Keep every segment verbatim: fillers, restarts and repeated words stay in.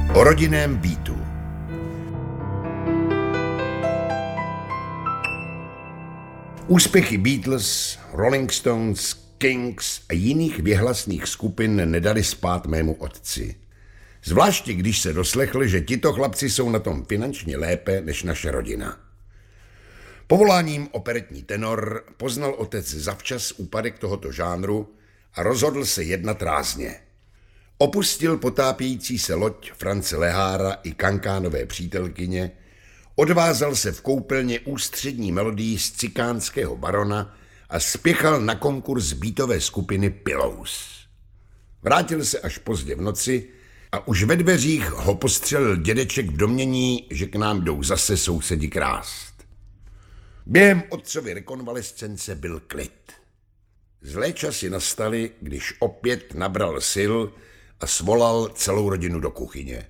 O rodinném býtu. Úspěchy Beatles, Rolling Stones, Kings a jiných věhlasných skupin nedali spát mému otci. Zvláště když se doslechl, že tito chlapci jsou na tom finančně lépe než naše rodina. Povoláním operetní tenor poznal otec zavčas úpadek tohoto žánru a rozhodl se jednat rázně. Opustil potápějící se loď France Lehára i kankánové přítelkyně, odvázal se v koupelně ústřední melodii z cikánského barona a spěchal na konkurs beatové skupiny Pillows. Vrátil se až pozdě v noci a už ve dveřích ho postřelil dědeček v domnění, že k nám jdou zase sousedi krást. Během otcovy rekonvalescence byl klid. Zlé časy nastaly, když opět nabral sil a svolal celou rodinu do kuchyně.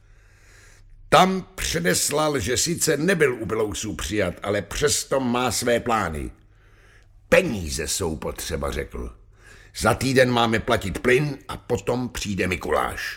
Tam předeslal, že sice nebyl u Pillousů přijat, ale přesto má své plány. Peníze jsou potřeba, řekl. Za týden máme platit plyn a potom přijde Mikuláš.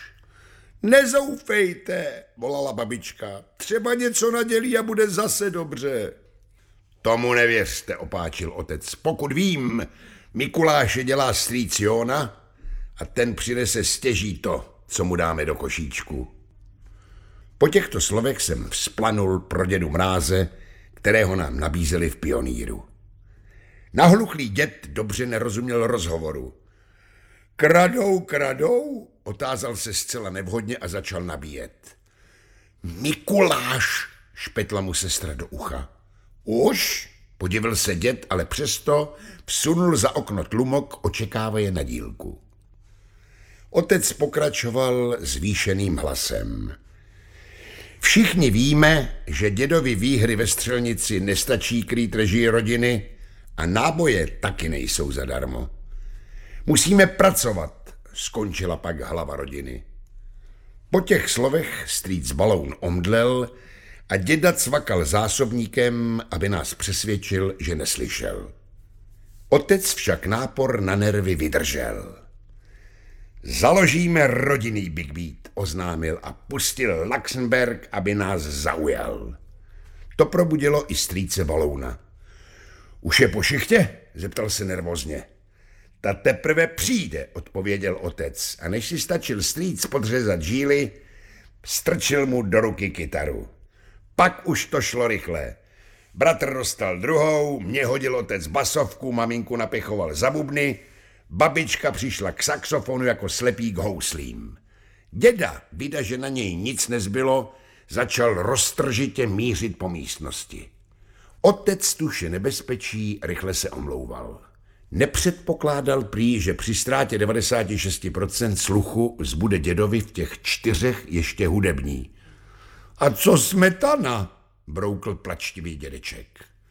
Nezoufejte, volala babička. Třeba něco nadělí a bude zase dobře. Tomu nevěřte, opáčil otec. Pokud vím, Mikuláše dělá strýc Jona a ten přinese stěží to, co mu dáme do košíčku. Po těchto slovech jsem vzplanul pro dědu Mráze, kterého nám nabízeli v Pionýru. Nahluchlý děd dobře nerozuměl rozhovoru. Kradou, kradou, otázal se zcela nevhodně a začal nabíjet. Mikuláš, špetla mu sestra do ucha. Už? Podivil se děd, ale přesto vsunul za okno tlumok, očekávaje na dílku. Otec pokračoval zvýšeným hlasem. Všichni víme, že dědovi výhry ve střelnici nestačí krýt režii rodiny a náboje taky nejsou zadarmo. Musíme pracovat, skončila pak hlava rodiny. Po těch slovech strýc Baloun omdlel a děda cvakal zásobníkem, aby nás přesvědčil, že neslyšel. Otec však nápor na nervy vydržel. Založíme rodinný Big Beat, oznámil a pustil Luxemburg, aby nás zaujal. To probudilo i strýce Balouna. Už je po šichtě? Zeptal se nervózně. Ta teprve přijde, odpověděl otec a než si stačil strýc podřezat žíly, strčil mu do ruky kytaru. Pak už to šlo rychle. Bratr dostal druhou, mě hodil otec basovku, maminku napichoval za bubny, babička přišla k saxofonu jako slepý k houslím. Děda, vida, že na něj nic nezbylo, začal roztržitě mířit po místnosti. Otec tuše nebezpečí rychle se omlouval. Nepředpokládal prý, že při ztrátě devadesát šest procent sluchu zbude dědovi v těch čtyřech ještě hudební. A co smetana? Broukl plačtivý dědeček.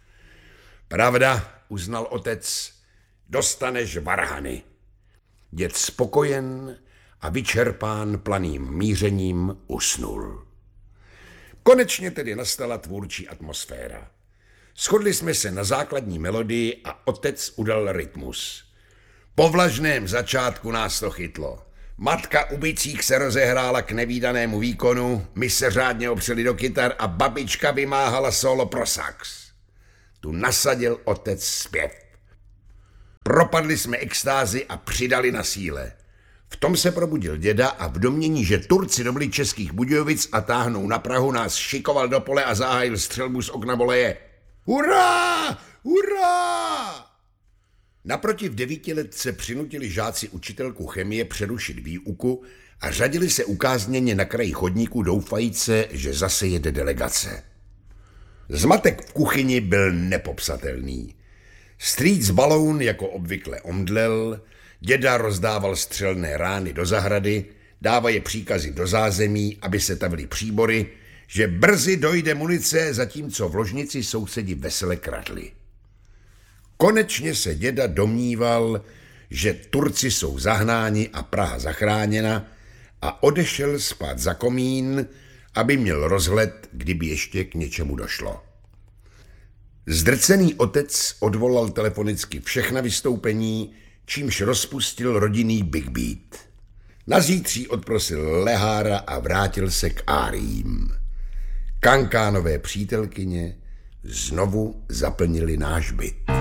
Pravda, uznal otec, dostaneš varhany. Děd spokojen a vyčerpán planým mířením usnul. Konečně tedy nastala tvůrčí atmosféra. Shodli jsme se na základní melodii a otec udal rytmus. Po vlažném začátku nás to chytlo. Matka u bicích se rozehrála k nevídanému výkonu, my se řádně opřeli do kytar a babička vymáhala solo pro sax. Tu nasadil otec zpěv. Propadli jsme extázi a přidali na síle. V tom se probudil děda a v domnění, že Turci dobili Českých Budějovic a táhnou na Prahu, nás šikoval do pole a zahájil střelbu z okna voleje. Hurá! Hurá! Naproti v devítiletce přinutili žáci učitelku chemie přerušit výuku a řadili se ukázněně na kraji chodníku doufajíce, že zase jede delegace. Zmatek v kuchyni byl nepopsatelný. Strýc Baloun jako obvykle omdlel, děda rozdával střelné rány do zahrady, dávaje příkazy do zázemí, aby se tavily příbory, že brzy dojde munice, zatímco v ložnici sousedi vesele kradli. Konečně se děda domníval, že Turci jsou zahnáni a Praha zachráněna a odešel spát za komín, aby měl rozhled, kdyby ještě k něčemu došlo. Zdrcený otec odvolal telefonicky všechna vystoupení, čímž rozpustil rodinný Big Beat. Na zítří odprosil lehára a vrátil se k áriím. Kankánové přítelkyně znovu zaplnili náš byt.